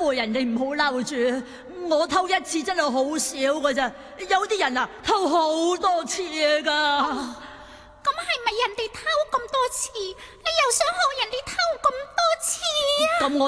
夫人你唔好嬲住，我偷一次真係好少噶咋，有啲人啊偷好多次噶。 咁係咪人哋偷咁多次，你又想學人哋偷咁多次啊？ 咁我